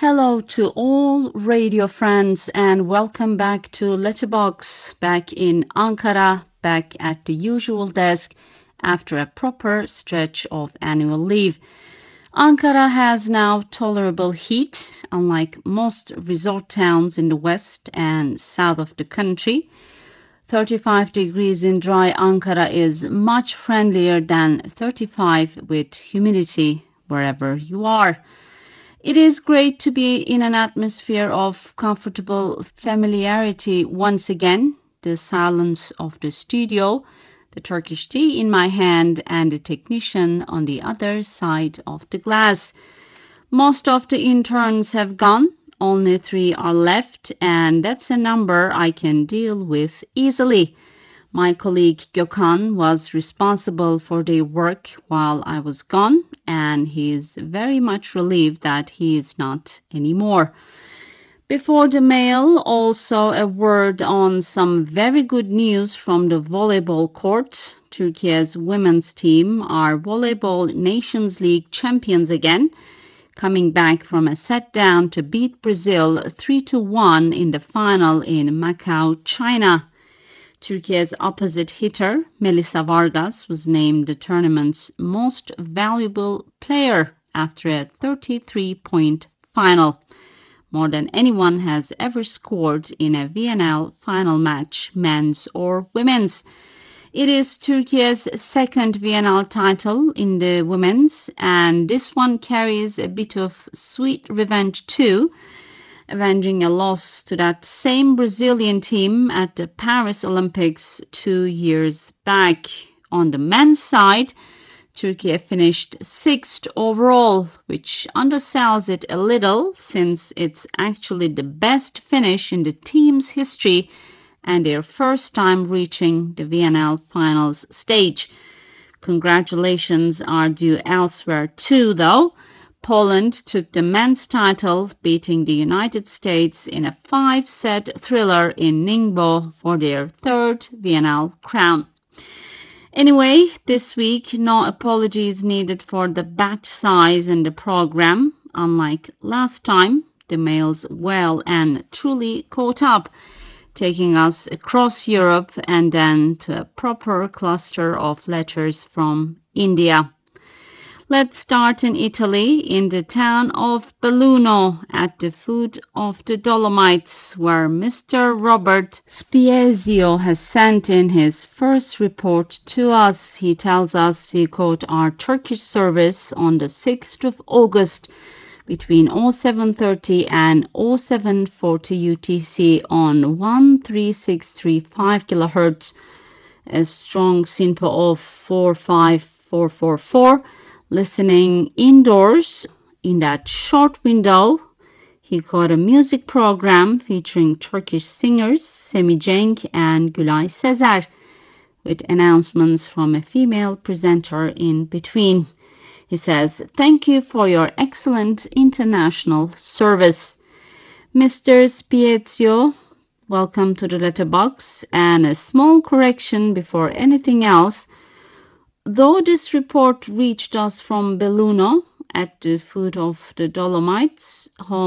Hello to all radio friends and welcome back to Letterbox, back in Ankara, back at the usual desk after a proper stretch of annual leave. Ankara has now tolerable heat, unlike most resort towns in the west and south of the country. 35 degrees in dry Ankara is much friendlier than 35 with humidity wherever you are. It is great to be in an atmosphere of comfortable familiarity once again. The silence of the studio, the Turkish tea in my hand, and the technician on the other side of the glass. Most of the interns have gone. Only 3 are left, and that's a number I can deal with easily. My colleague Gökhan was responsible for their work while I was gone, and he is very much relieved that he is not anymore. Before the mail, also a word on some very good news from the volleyball court. Turkey's women's team are Volleyball Nations League champions again, coming back from a set down to beat Brazil 3-1 in the final in Macau, China. Turkey's opposite hitter, Melissa Vargas, was named the tournament's most valuable player after a 33-point final, more than anyone has ever scored in a VNL final match, men's or women's. It is Turkey's second VNL title in the women's, and this one carries a bit of sweet revenge too, avenging a loss to that same Brazilian team at the Paris Olympics 2 years back. On the men's side, Turkey finished 6th overall, which undersells it a little since it's actually the best finish in the team's history and their first time reaching the VNL finals stage. Congratulations are due elsewhere too, though. Poland took the men's title, beating the United States in a 5-set thriller in Ningbo for their third VNL crown. Anyway, this week, no apologies needed for the batch size in the program. Unlike last time, the mails well and truly caught up, taking us across Europe and then to a proper cluster of letters from India. Let's start in Italy, in the town of Belluno, at the foot of the Dolomites, where Mr. Robert Spiezio has sent in his first report to us. He tells us he caught our Turkish service on the 6th of August between 0730 and 0740 UTC on 13635 kHz, a strong SINPO of 45444. Listening indoors. In that short window, he caught a music program featuring Turkish singers Semih Cenk and Gülay Sezer, with announcements from a female presenter in between. He says, "Thank you for your excellent international service." Mr. Spiezio, welcome to the letterbox, and a small correction before anything else. Though this report reached us from Belluno, at the foot of the Dolomites, home